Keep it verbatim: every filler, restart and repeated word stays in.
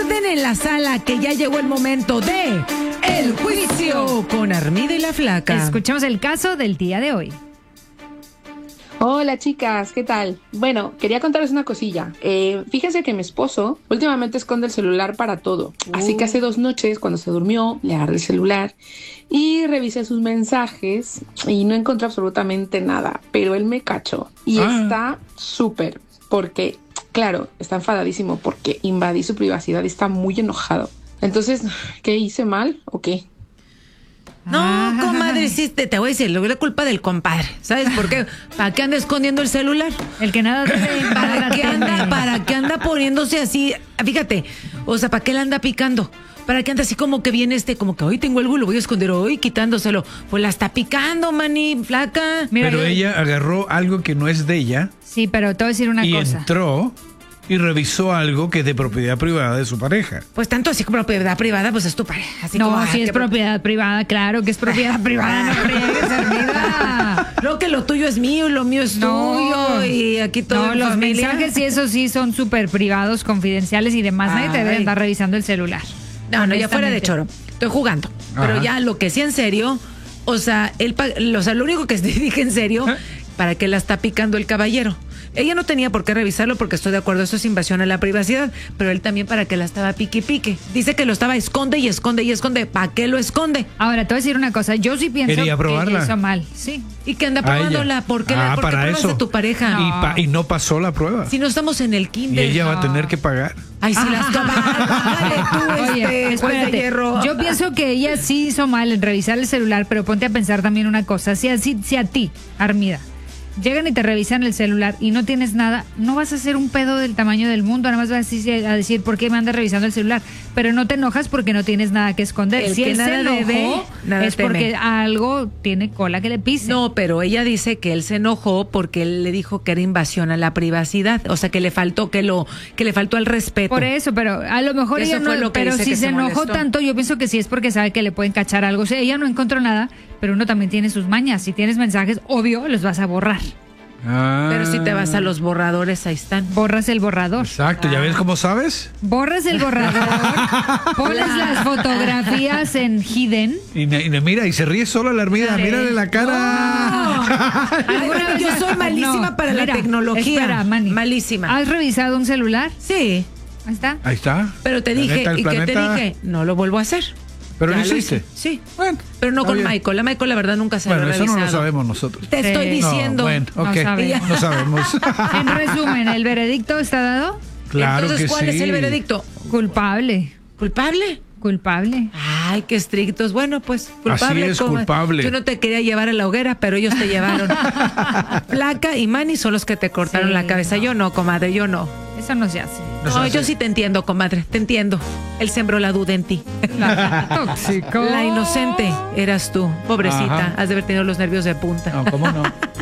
orden en la sala, que ya llegó el momento de El Juicio con Armida y la Flaca. Escuchemos el caso del día de hoy. Hola chicas, ¿qué tal? Bueno, quería contarles una cosilla. Eh, fíjense que mi esposo últimamente esconde el celular para todo. Uh. Así que hace dos noches, cuando se durmió, le agarré el celular y revisé sus mensajes y no encontré absolutamente nada. Pero él me cachó y ah. está súper, porque, claro, está enfadadísimo porque invadí su privacidad y está muy enojado. Entonces, ¿qué hice mal o qué? No, comadre, sí, te, te voy a decir, lo es la culpa del compadre. ¿Sabes por qué? ¿Para qué anda escondiendo el celular? El que nada debe, ¿Para qué anda, para qué anda poniéndose así? Fíjate, o sea, ¿para qué la anda picando? ¿Para qué anda así como que viene este, como que hoy tengo algo y lo voy a esconder hoy quitándoselo? Pues la está picando, mani, Flaca. Mira, pero yo... ella agarró algo que no es de ella. Sí, pero te voy a decir una y cosa. Y entró y revisó algo que es de propiedad privada de su pareja. Pues tanto así como propiedad privada, pues es tu pareja. Así no, como, si es propiedad privada, claro que es propiedad privada, no friegues, Armida. No, que lo tuyo es mío, lo mío es no, tuyo y aquí todo. No, los familia. mensajes y eso sí son súper privados, confidenciales y demás. Ay. Nadie te debe andar revisando el celular. No, no, ya fuera de choro. Estoy jugando. Ajá. Pero ya lo que sí en serio, o sea, él, o sea, lo único que dije en serio, ¿eh? ¿Para qué la está picando el caballero? Ella no tenía por qué revisarlo porque estoy de acuerdo, eso es invasión a la privacidad, pero él también para que la estaba pique y pique. Dice que lo estaba esconde y esconde y esconde. ¿Para qué lo esconde? Ahora, te voy a decir una cosa, yo sí pienso Quería probarla. que hizo mal. Sí. ¿Y que anda probándola? ¿Por qué, ah, la, ¿por qué para pruebas eso. de tu pareja? No. Y, pa, y no pasó la prueba. Si no estamos en el kinder. Y ella no. va a tener que pagar. Ay, si las tomas. Oye, espérate. Yo pienso que ella sí hizo mal en revisar el celular, pero ponte a pensar también una cosa. Si, así, si a ti, Armida, llegan y te revisan el celular y no tienes nada, no vas a hacer un pedo del tamaño del mundo, nada más vas a decir por qué me andas revisando el celular, pero no te enojas porque no tienes nada que esconder. El si que él nada se enojó, debe, nada es teme. Porque algo tiene cola que le pise. No, pero ella dice que él se enojó porque él le dijo que era invasión a la privacidad, o sea que le faltó que lo que le faltó al respeto. Por eso, pero a lo mejor eso ella fue no, lo que pero dice si que se, se enojó molestó. tanto, yo pienso que sí es porque sabe que le pueden cachar algo. O sea, ella no encontró nada, pero uno también tiene sus mañas. Si tienes mensajes, obvio, los vas a borrar. Ah. Pero si te vas a los borradores, ahí están. Borras el borrador. Exacto, ¿ya ves cómo sabes? Borras el borrador, pones las fotografías en hidden. Y, y mira, y se ríe sola la Armida, sí. Mírale la cara. No. Yo soy malísima no, para mira, la tecnología. Espera, Manny. Malísima. ¿Has revisado un celular? Sí. Ahí está. Ahí está. Pero te dije, planeta, ¿y planeta. qué te dije? No lo vuelvo a hacer. ¿Pero ya lo hiciste? Sí. Bueno. Pero no con bien. Michael. La Michael, la verdad, nunca se bueno, lo ha revisado. Bueno, eso no lo sabemos nosotros. Te estoy sí. diciendo. No, bueno, ok. No sabemos. No sabemos. En resumen, ¿el veredicto está dado? Claro. Entonces, que ¿cuál sí. es el veredicto? Culpable. ¿Culpable? Culpable. Ay, qué estrictos. Bueno, pues, culpable. Así es, como, culpable. Yo no te quería llevar a la hoguera, pero ellos te llevaron. Flaca y Manny son los que te cortaron sí, la cabeza. No. Yo no, comadre, yo no. Eso no se hace. No, no yo sí te entiendo, comadre, te entiendo. Él sembró la duda en ti. Tóxico. La inocente eras tú, pobrecita. Ajá. Has de haber tenido los nervios de punta. No, ¿cómo no?